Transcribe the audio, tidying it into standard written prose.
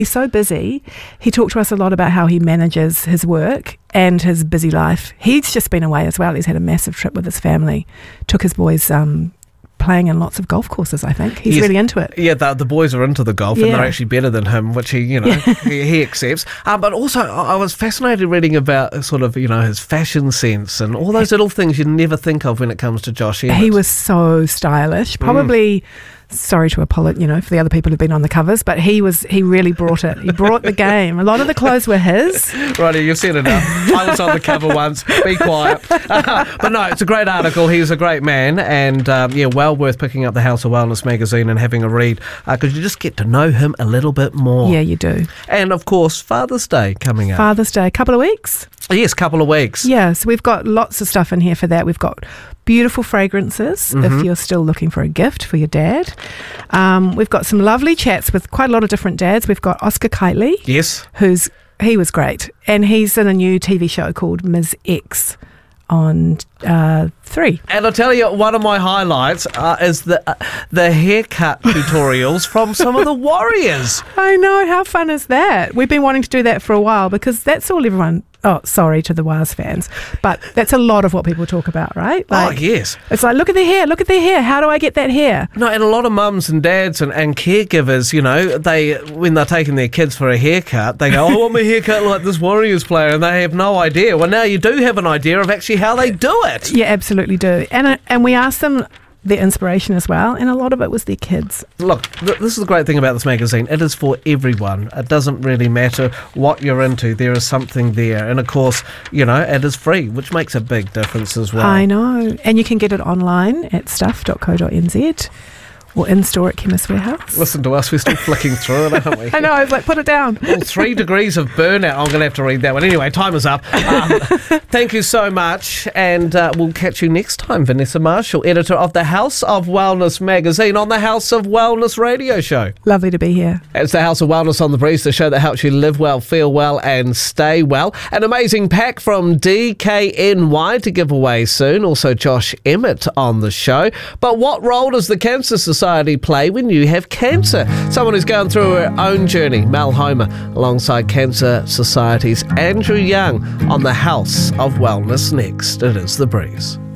He's so busy. He talked to us a lot about how he manages his work and his busy life. He's just been away as well. He's had a massive trip with his family. Took his boys playing in lots of golf courses, I think. He's really into it. Yeah, the boys are into the golf and they're actually better than him, which he accepts. But also, I was fascinated reading about sort of, his fashion sense and all those little things you never think of when it comes to Josh Emmett. He was so stylish. Probably... Sorry to apologise, for the other people who've been on the covers, but he really brought it. He brought the game. A lot of the clothes were his. Righty, you've said enough. I was on the cover once. Be quiet. But no, it's a great article. He's a great man, and well worth picking up the House of Wellness magazine and having a read, because you just get to know him a little bit more. Yeah, you do. And of course, Father's Day coming up. Father's Day, couple of weeks. Yes, couple of weeks. Yeah, so we've got lots of stuff in here for that. We've got beautiful fragrances if you're still looking for a gift for your dad. We've got some lovely chats with quite a lot of different dads. We've got Oscar Kitely. Yes. He was great. And he's in a new TV show called Ms. X on 3. And I'll tell you, one of my highlights is the haircut tutorials from some of the Warriors. I know, how fun is that? We've been wanting to do that for a while because that's all everyone... Oh, sorry to the Wars fans, but that's a lot of what people talk about, right? Yes. It's like, look at their hair, how do I get that hair? No, and a lot of mums and dads and caregivers, when they're taking their kids for a haircut, they go, I want my haircut like this Warriors player, and they have no idea. Well, now you do have an idea of actually how they do it. Yeah, absolutely do. And we asked them their inspiration as well, and a lot of it was their kids. Look, this is the great thing about this magazine. It is for everyone. It doesn't really matter what you're into. There is something there. And of course, it is free, which makes a big difference as well. I know. And you can get it online at stuff.co.nz or in-store at Chemist Warehouse. Listen to us, we're still flicking through it, aren't we? I know, I was like, put it down. Well, 3 degrees of burnout. I'm going to have to read that one. Anyway, time is up. Thank you so much, and we'll catch you next time. Vanessa Marshall, editor of the House of Wellness magazine on the House of Wellness radio show. Lovely to be here. It's the House of Wellness on the Breeze, the show that helps you live well, feel well, and stay well. An amazing pack from DKNY to give away soon. Also, Josh Emmett on the show. But what role does the Cancer Society play when you have cancer? Someone who's going through her own journey, Mel Homer, alongside Cancer Society's Andrew Young on the House of Wellness next. It is The Breeze.